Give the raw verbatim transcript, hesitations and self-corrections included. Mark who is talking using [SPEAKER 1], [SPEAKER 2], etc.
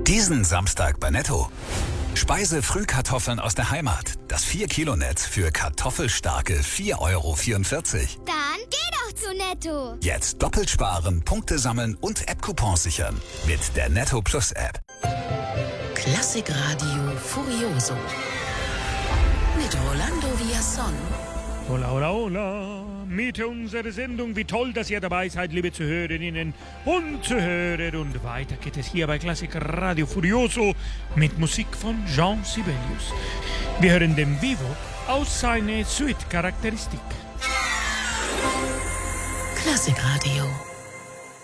[SPEAKER 1] Diesen Samstag bei Netto. Speise-Frühkartoffeln aus der Heimat. Das vier Kilo Netz für kartoffelstarke vier Euro vierundvierzig.
[SPEAKER 2] Dann geh doch zu Netto.
[SPEAKER 1] Jetzt doppelt sparen, Punkte sammeln und App-Coupons sichern. Mit der Netto Plus App.
[SPEAKER 3] Klassikradio Furioso. Mit Rolando Villazón.
[SPEAKER 4] Hola, hola, hola. Mit unserer Sendung. Wie toll, dass ihr dabei seid, liebe Zuhörerinnen und Zuhörer. Und weiter geht es hier bei Klassikradio Furioso mit Musik von Jean Sibelius. Wir hören den Vivo aus seiner Suite-Charakteristik.
[SPEAKER 3] Klassikradio.